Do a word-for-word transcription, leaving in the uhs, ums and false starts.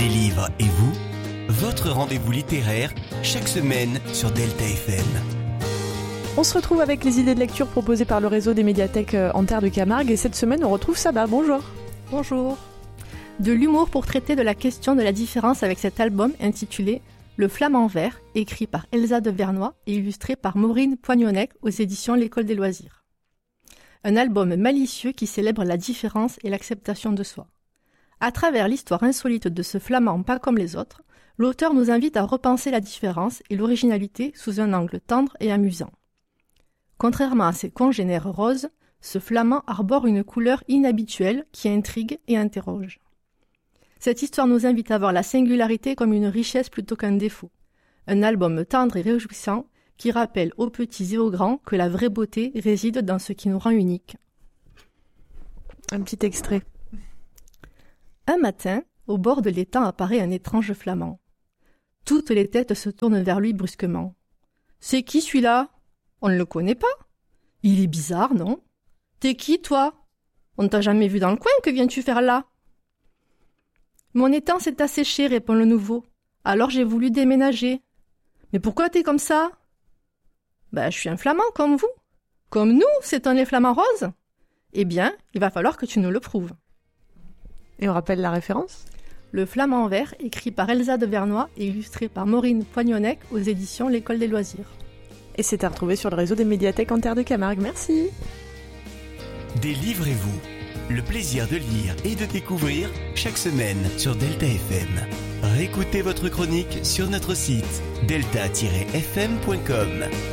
Des livres et vous, votre rendez-vous littéraire chaque semaine sur Delta F M. On se retrouve avec les idées de lecture proposées par le réseau des médiathèques en Terre de Camargue et cette semaine on retrouve Saba. Bonjour. Bonjour. De l'humour pour traiter de la question de la différence avec cet album intitulé Le Flamand Vert, écrit par Elsa de Vernois et illustré par Maureen Poignonnec aux éditions L'École des Loisirs. Un album malicieux qui célèbre la différence et l'acceptation de soi. À travers l'histoire insolite de ce flamand pas comme les autres, l'auteur nous invite à repenser la différence et l'originalité sous un angle tendre et amusant. Contrairement à ses congénères roses, ce flamand arbore une couleur inhabituelle qui intrigue et interroge. Cette histoire nous invite à voir la singularité comme une richesse plutôt qu'un défaut. Un album tendre et réjouissant qui rappelle aux petits et aux grands que la vraie beauté réside dans ce qui nous rend uniques. Un petit extrait. Un matin, au bord de l'étang apparaît un étrange flamand. Toutes les têtes se tournent vers lui brusquement. « C'est qui celui-là ? On ne le connaît pas. Il est bizarre, non ? T'es qui, toi ? On ne t'a jamais vu dans le coin, que viens-tu faire là ?» Mon étang s'est asséché, répond le nouveau. Alors j'ai voulu déménager. Mais pourquoi t'es comme ça ? Ben, je suis un flamand comme vous. Comme nous, c'est un les flamands roses. Eh bien, il va falloir que tu nous le prouves. Et on rappelle la référence ? Le Flamand Vert, écrit par Elsa de Vernois et illustré par Maureen Poignonnec aux éditions L'École des Loisirs. Et c'est à retrouver sur le réseau des médiathèques en Terre de Camargue. Merci. Délivrez-vous. Le plaisir de lire et de découvrir chaque semaine sur Delta F M. Réécoutez votre chronique sur notre site delta tiret f m point com.